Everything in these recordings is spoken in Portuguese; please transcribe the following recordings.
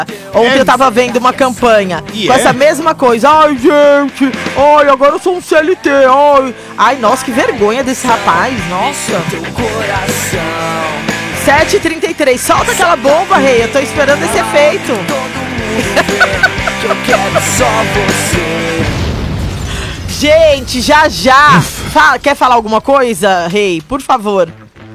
Ontem eu tava vendo uma campanha com essa mesma coisa. Ai, gente, ai, agora eu sou um CLT. Ai, nossa, que vergonha desse rapaz, nossa. 7h33, solta aquela bomba, rei. Eu tô esperando esse efeito. Eu quero só você. Gente, já. Quer falar alguma coisa, rei? Por favor.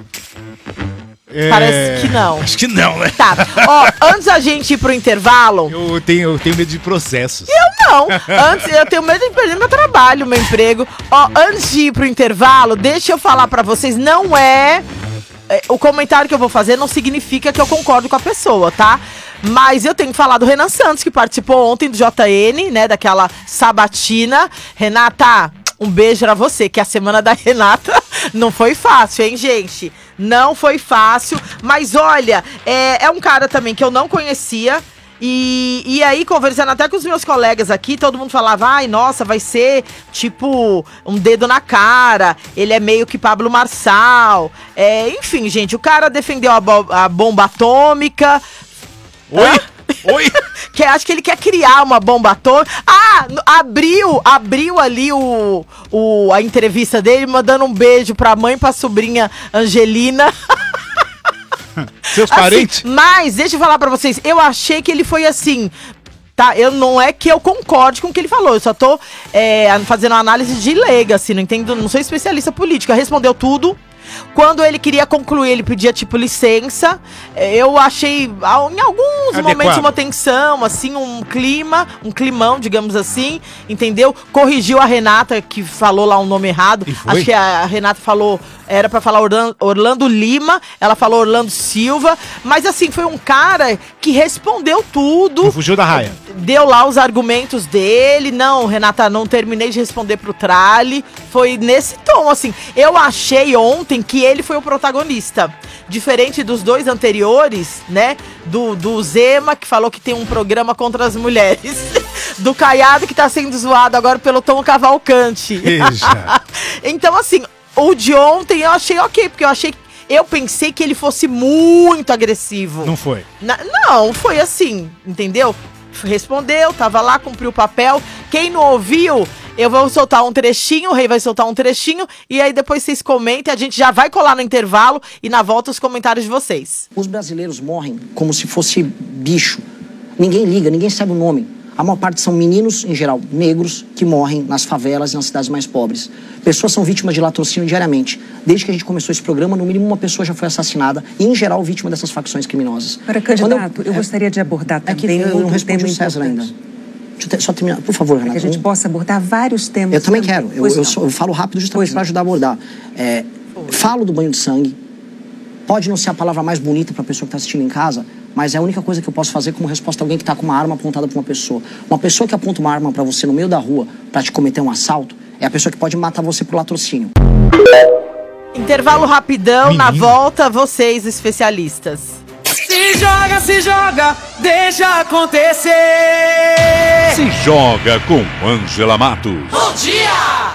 Parece que não. Acho que não, né? Tá, antes da gente ir pro intervalo... Eu tenho medo de processos. Eu não. Eu tenho medo de perder meu trabalho, meu emprego. Antes de ir pro intervalo, deixa eu falar pra vocês, não é... O comentário que eu vou fazer não significa que eu concordo com a pessoa, tá? Mas eu tenho que falar do Renan Santos, que participou ontem do JN, né? Daquela sabatina. Renata, um beijo pra você, que a semana da Renata não foi fácil, hein, gente? Não foi fácil, mas olha, é um cara também que eu não conhecia. E aí, conversando até com os meus colegas aqui, todo mundo falava, ai, nossa, vai ser tipo um dedo na cara, ele é meio que Pablo Marçal. Enfim, gente, o cara defendeu a bomba atômica. Oi? Que acho que ele quer criar uma bomba atômica. Abriu ali a entrevista dele, mandando um beijo pra mãe e pra sobrinha Angelina. Seus parentes? Assim, mas, deixa eu falar pra vocês, eu achei que ele foi assim... Tá, não é que eu concorde com o que ele falou, eu só tô fazendo uma análise de leiga, assim, não entendo, não sou especialista política, respondeu tudo. Quando ele queria concluir, ele pedia, tipo, licença. Eu achei, em alguns momentos, uma tensão, assim, um climão, digamos assim, entendeu? Corrigiu a Renata, que falou lá um nome errado. Acho que a Renata falou, era pra falar Orlando Lima, ela falou Orlando Silva. Mas, assim, foi um cara que respondeu tudo. Não fugiu da raia. Deu lá os argumentos dele. Não, Renata, não terminei de responder pro Trali. Foi nesse tom, assim. Eu achei ontem que ele foi o protagonista. Diferente dos dois anteriores, né? Do Zema, que falou que tem um programa contra as mulheres. Do Caiado, que tá sendo zoado agora pelo Tom Cavalcante. Então, assim, o de ontem eu achei ok, porque eu pensei que ele fosse muito agressivo. Não foi? Não, foi assim, entendeu? Respondeu, tava lá, cumpriu o papel. Quem não ouviu, eu vou soltar um trechinho, o Rei vai soltar um trechinho, e aí depois vocês comentem, a gente já vai colar no intervalo e na volta os comentários de vocês. Os brasileiros morrem como se fosse bicho. Ninguém liga, ninguém sabe o nome. A maior parte são meninos, em geral, negros, que morrem nas favelas e nas cidades mais pobres. Pessoas são vítimas de latrocínio diariamente. Desde que a gente começou esse programa, no mínimo uma pessoa já foi assassinada e, em geral, vítima dessas facções criminosas. Para candidato, eu gostaria de abordar também eu não respondi o César ainda. Deixa eu só terminar, por favor, Renata. Para que a gente possa abordar vários temas. Eu também quero. Eu falo rápido justamente para ajudar a abordar. Falo do banho de sangue. Pode não ser a palavra mais bonita para a pessoa que está assistindo em casa, mas é a única coisa que eu posso fazer como resposta a alguém que está com uma arma apontada para uma pessoa. Uma pessoa que aponta uma arma para você no meio da rua para te cometer um assalto é a pessoa que pode matar você por latrocínio. Intervalo rapidão, na volta, vocês, especialistas. Se joga, deixa acontecer. Se joga com Ângela Matos. Bom dia!